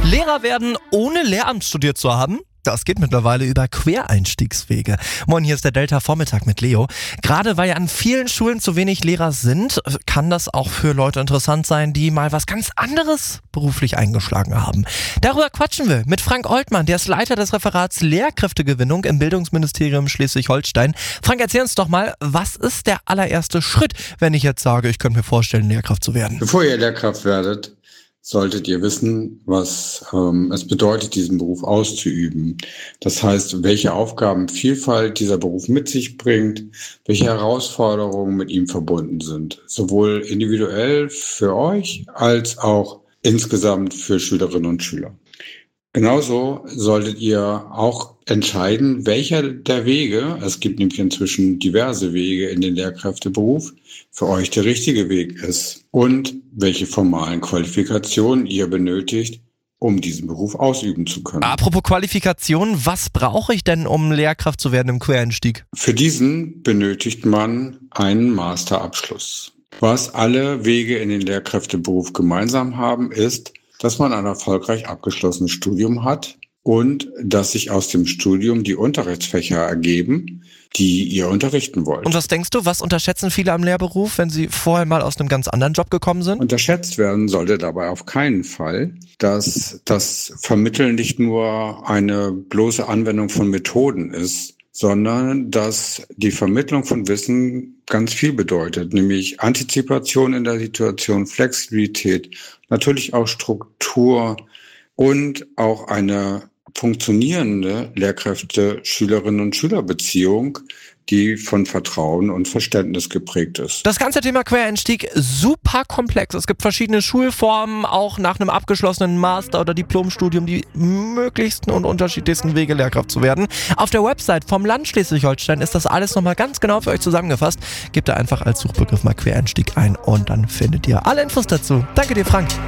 Lehrer werden, ohne Lehramt studiert zu haben? Das geht mittlerweile über Quereinstiegswege. Moin, hier ist der Delta-Vormittag mit Leo. Gerade weil ja an vielen Schulen zu wenig Lehrer sind, kann das auch für Leute interessant sein, die mal was ganz anderes beruflich eingeschlagen haben. Darüber quatschen wir mit Frank Oltmann, der ist Leiter des Referats Lehrkräftegewinnung im Bildungsministerium Schleswig-Holstein. Frank, erzähl uns doch mal, was ist der allererste Schritt, wenn ich jetzt sage, ich könnte mir vorstellen, Lehrkraft zu werden? Bevor ihr Lehrkraft werdet, solltet ihr wissen, was es bedeutet, diesen Beruf auszuüben. Das heißt, welche Aufgabenvielfalt dieser Beruf mit sich bringt, welche Herausforderungen mit ihm verbunden sind. Sowohl individuell für euch als auch insgesamt für Schülerinnen und Schüler. Genauso solltet ihr auch entscheiden, welcher der Wege, es gibt nämlich inzwischen diverse Wege in den Lehrkräfteberuf, für euch der richtige Weg ist und welche formalen Qualifikationen ihr benötigt, um diesen Beruf ausüben zu können. Apropos Qualifikation, was brauche ich denn, um Lehrkraft zu werden im Quereinstieg? Für diesen benötigt man einen Masterabschluss. Was alle Wege in den Lehrkräfteberuf gemeinsam haben, ist, dass man ein erfolgreich abgeschlossenes Studium hat und dass sich aus dem Studium die Unterrichtsfächer ergeben, die ihr unterrichten wollt. Und was denkst du, was unterschätzen viele am Lehrberuf, wenn sie vorher mal aus einem ganz anderen Job gekommen sind? Unterschätzt werden sollte dabei auf keinen Fall, dass das Vermitteln nicht nur eine bloße Anwendung von Methoden ist, sondern dass die Vermittlung von Wissen ganz viel bedeutet, nämlich Antizipation in der Situation, Flexibilität, natürlich auch Struktur und auch eine funktionierende Lehrkräfte-Schülerinnen- und Schülerbeziehung, die von Vertrauen und Verständnis geprägt ist. Das ganze Thema Quereinstieg super komplex. Es gibt verschiedene Schulformen, auch nach einem abgeschlossenen Master- oder Diplomstudium die möglichsten und unterschiedlichsten Wege, Lehrkraft zu werden. Auf der Website vom Land Schleswig-Holstein ist das alles nochmal ganz genau für euch zusammengefasst. Gebt da einfach als Suchbegriff mal Quereinstieg ein und dann findet ihr alle Infos dazu. Danke dir, Frank.